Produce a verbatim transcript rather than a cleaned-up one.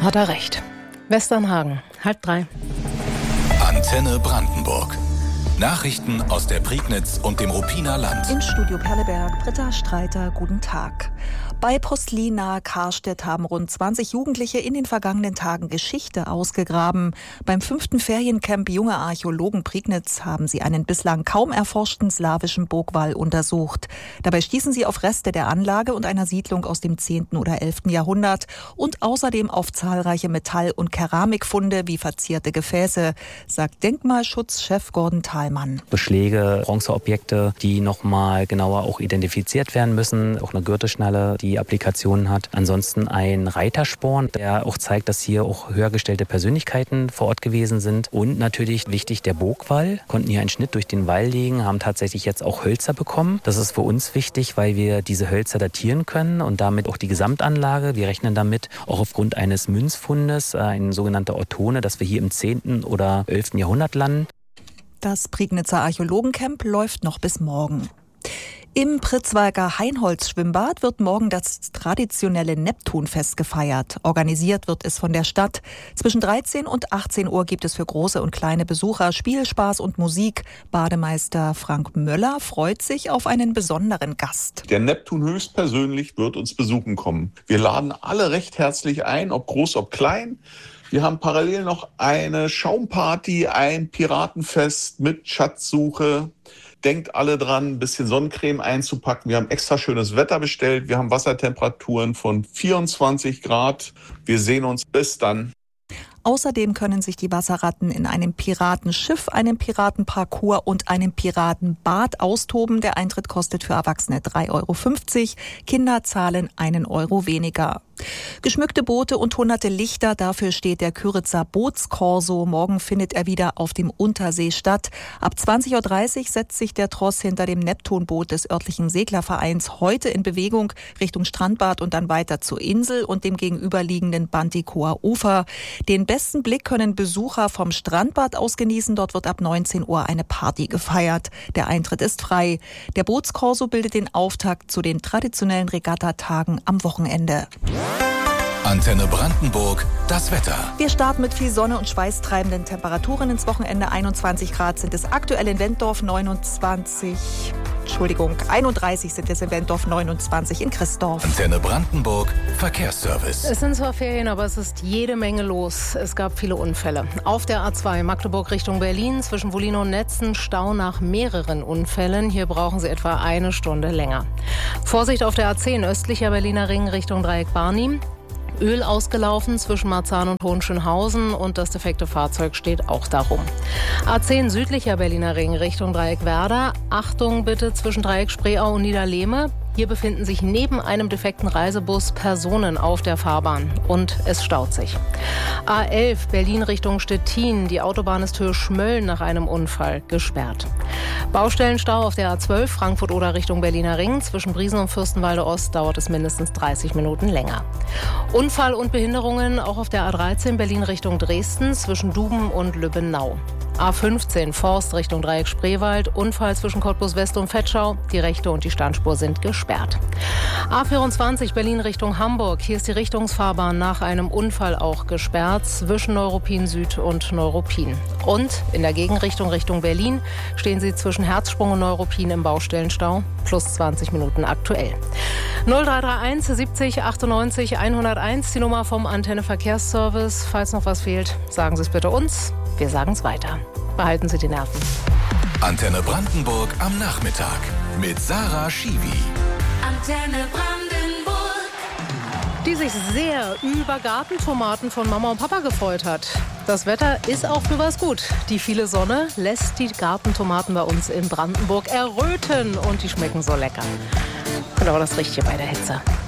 Hat er recht. Westernhagen, halb drei. Antenne Brandenburg. Nachrichten aus der Prignitz und dem Ruppiner Land. Im Studio Perleberg, Britta Streiter, guten Tag. Bei Postlin nahe Karstedt haben rund zwanzig Jugendliche in den vergangenen Tagen Geschichte ausgegraben. Beim fünften Feriencamp Junge Archäologen Prignitz haben sie einen bislang kaum erforschten slawischen Burgwall untersucht. Dabei stießen sie auf Reste der Anlage und einer Siedlung aus dem zehnten oder elften Jahrhundert und außerdem auf zahlreiche Metall- und Keramikfunde wie verzierte Gefäße, sagt Denkmalschutzchef Gordon Thalmann. Beschläge, Bronzeobjekte, die nochmal genauer auch identifiziert werden müssen. Auch eine Gürtelschnalle, die Applikationen hat. Ansonsten ein Reitersporn, der auch zeigt, dass hier auch höher gestellte Persönlichkeiten vor Ort gewesen sind. Und natürlich wichtig der Burgwall. Konnten hier einen Schnitt durch den Wall legen, haben tatsächlich jetzt auch Hölzer bekommen. Das ist für uns wichtig, weil wir diese Hölzer datieren können und damit auch die Gesamtanlage. Wir rechnen damit auch aufgrund eines Münzfundes, ein sogenannter Ortone, dass wir hier im zehnten oder elften Jahrhundert landen. Das Prignitzer Archäologencamp läuft noch bis morgen. Im Pritzwalker Heinholz-Schwimmbad wird morgen das traditionelle Neptunfest gefeiert. Organisiert wird es von der Stadt. Zwischen dreizehn und achtzehn Uhr gibt es für große und kleine Besucher Spiel, Spaß und Musik. Bademeister Frank Möller freut sich auf einen besonderen Gast. Der Neptun höchstpersönlich wird uns besuchen kommen. Wir laden alle recht herzlich ein, ob groß, ob klein. Wir haben parallel noch eine Schaumparty, ein Piratenfest mit Schatzsuche. Denkt alle dran, ein bisschen Sonnencreme einzupacken. Wir haben extra schönes Wetter bestellt. Wir haben Wassertemperaturen von vierundzwanzig Grad. Wir sehen uns. Bis dann. Außerdem können sich die Wasserratten in einem Piratenschiff, einem Piratenparcours und einem Piratenbad austoben. Der Eintritt kostet für Erwachsene drei Euro fünfzig. Kinder zahlen einen Euro weniger. Geschmückte Boote und hunderte Lichter, dafür steht der Kyritzer Bootskorso. Morgen findet er wieder auf dem Untersee statt. Ab zwanzig Uhr dreißig setzt sich der Tross hinter dem Neptunboot des örtlichen Seglervereins heute in Bewegung Richtung Strandbad und dann weiter zur Insel und dem gegenüberliegenden Bantikower Ufer. Den besten Blick können Besucher vom Strandbad aus genießen. Dort wird ab neunzehn Uhr eine Party gefeiert. Der Eintritt ist frei. Der Bootskorso bildet den Auftakt zu den traditionellen Regattatagen am Wochenende. Antenne Brandenburg, das Wetter. Wir starten mit viel Sonne und schweißtreibenden Temperaturen ins Wochenende. einundzwanzig Grad sind es aktuell in Wentorf, neunundzwanzig, Entschuldigung, einunddreißig sind es in Wentorf, neunundzwanzig in Christdorf. Antenne Brandenburg, Verkehrsservice. Es sind zwar Ferien, aber es ist jede Menge los. Es gab viele Unfälle. Auf der A zwei Magdeburg Richtung Berlin, zwischen Wollin und Netzen, Stau nach mehreren Unfällen. Hier brauchen Sie etwa eine Stunde länger. Vorsicht auf der A zehn, östlicher Berliner Ring Richtung Dreieck Barnim. Öl ausgelaufen zwischen Marzahn und Hohenschönhausen und das defekte Fahrzeug steht auch darum. A zehn südlicher Berliner Ring Richtung Dreieck Werder. Achtung bitte zwischen Dreieck Spreeau und Niederlehme. Hier befinden sich neben einem defekten Reisebus Personen auf der Fahrbahn und es staut sich. A elf Berlin Richtung Stettin. Die Autobahn ist Höhe Schmölln nach einem Unfall gesperrt. Baustellenstau auf der A zwölf Frankfurt-Oder Richtung Berliner Ring. Zwischen Briesen und Fürstenwalde Ost dauert es mindestens dreißig Minuten länger. Unfall und Behinderungen auch auf der A dreizehn Berlin Richtung Dresden zwischen Duben und Lübbenau. A fünfzehn Forst Richtung Dreieck Spreewald. Unfall zwischen Cottbus West und Vetschau. Die rechte und die Standspur sind gesperrt. A vierundzwanzig Berlin Richtung Hamburg. Hier ist die Richtungsfahrbahn nach einem Unfall auch gesperrt zwischen Neuruppin Süd und Neuruppin. Und in der Gegenrichtung Richtung Berlin stehen Sie zwischen Herzsprung und Neuruppin im Baustellenstau. Plus zwanzig Minuten aktuell. null drei drei eins siebzig achtundneunzig hunderteins, die Nummer vom Antenne Verkehrsservice. Falls noch was fehlt, sagen Sie es bitte uns. Wir sagen es weiter. Behalten Sie die Nerven. Antenne Brandenburg am Nachmittag mit Sarah Schiwi. Antenne Brandenburg. Die sich sehr über Gartentomaten von Mama und Papa gefreut hat. Das Wetter ist auch für was gut. Die viele Sonne lässt die Gartentomaten bei uns in Brandenburg erröten und die schmecken so lecker. Und aber das Richtige bei der Hitze.